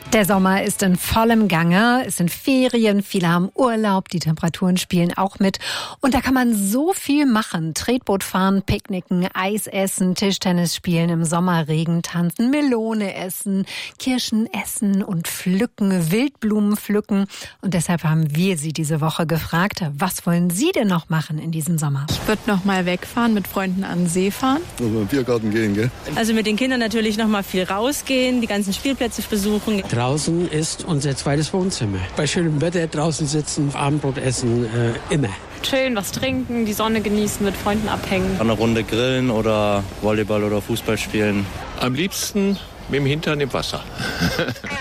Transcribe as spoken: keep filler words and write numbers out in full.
Der Sommer ist in vollem Gange, es sind Ferien, viele haben Urlaub, die Temperaturen spielen auch mit. Und da kann man so viel machen. Tretboot fahren, picknicken, Eis essen, Tischtennis spielen, im Sommerregen tanzen, Melone essen, Kirschen essen und pflücken, Wildblumen pflücken. Und deshalb haben wir Sie diese Woche gefragt, was wollen Sie denn noch machen in diesem Sommer? Ich würde noch mal wegfahren, mit Freunden an den See fahren. Also in den Biergarten gehen, gell? Also mit den Kindern natürlich noch mal viel rausgehen, die ganzen Spielplätze besuchen. Draußen ist unser zweites Wohnzimmer. Bei schönem Wetter draußen sitzen, Abendbrot essen, äh, immer. Schön was trinken, die Sonne genießen, mit Freunden abhängen. Eine Runde grillen oder Volleyball oder Fußball spielen. Am liebsten mit dem Hintern im Wasser.